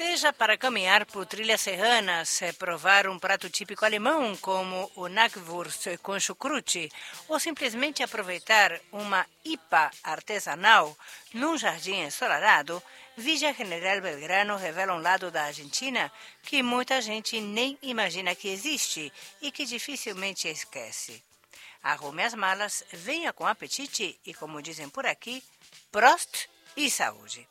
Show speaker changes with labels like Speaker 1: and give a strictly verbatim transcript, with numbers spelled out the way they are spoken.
Speaker 1: Seja para caminhar por trilhas serranas, provar um prato típico alemão como o Knackwurst com chucrute, ou simplesmente aproveitar uma I P A artesanal num jardim ensolarado, Villa General Belgrano revela um lado da Argentina que muita gente nem imagina que existe e que dificilmente esquece. Arrume as malas, venha com apetite e, como dizem por aqui, Prost e saúde!